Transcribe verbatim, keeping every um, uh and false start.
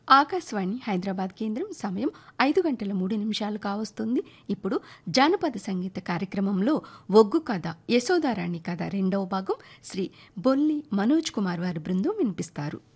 ఆకాశవాణి హైదరాబాద్ కేంద్రం సమయం ఐదు గంటల మూడు నిమిషాలు కావస్తుంది. ఇప్పుడు జానపద సంగీత కార్యక్రమంలో ఒగ్గు కథ యశోదారాణి కథ రెండవ భాగం శ్రీ బొల్లి మనోజ్ కుమార్ వారి బృందం వినిపిస్తారు.